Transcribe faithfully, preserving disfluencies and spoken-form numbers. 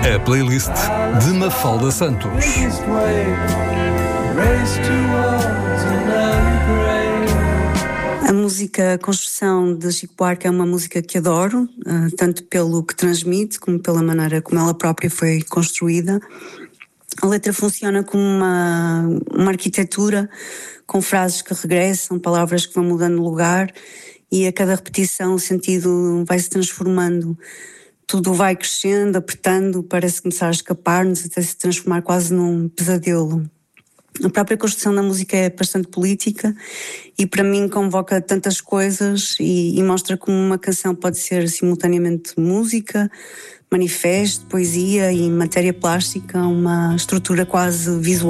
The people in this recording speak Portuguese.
A playlist de Mafalda Santos. A música Construção de Chico Buarque é uma música que adoro, tanto pelo que transmite como pela maneira como ela própria foi construída. A letra funciona como uma, uma arquitetura, com frases que regressam, palavras que vão mudando de lugar, e a cada repetição o sentido vai se transformando. Tudo vai crescendo, apertando, parece começar a escapar-nos até se transformar quase num pesadelo. A própria construção da música é bastante política e para mim convoca tantas coisas e, e mostra como uma canção pode ser simultaneamente música, manifesto, poesia e matéria plástica, uma estrutura quase visual.